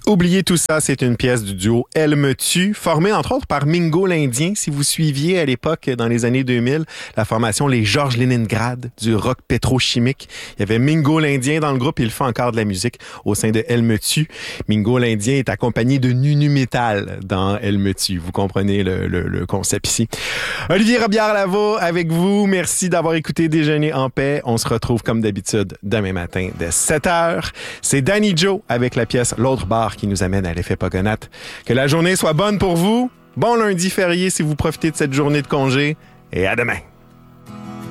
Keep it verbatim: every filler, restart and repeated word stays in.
Oubliez tout ça, c'est une pièce du duo Elle me tue, formée entre autres par Mingo l'Indien. Si vous suiviez à l'époque, dans les années deux mille, la formation Les Georges Leningrad du rock pétrochimique. Il y avait Mingo l'Indien dans le groupe, il fait encore de la musique au sein de Elle me tue. Mingo l'Indien est accompagné de Nu-Nu Metal dans Elle me tue. Vous comprenez le, le, le concept ici. Olivier Robillard-Lavo avec vous. Merci d'avoir écouté Déjeuner en paix. On se retrouve comme d'habitude demain matin dès sept heures. C'est Danny Joe avec la pièce L'autre bar qui nous amène à l'effet Pogonate. Que la journée soit bonne pour vous. Bon lundi férié si vous profitez de cette journée de congé. Et à demain.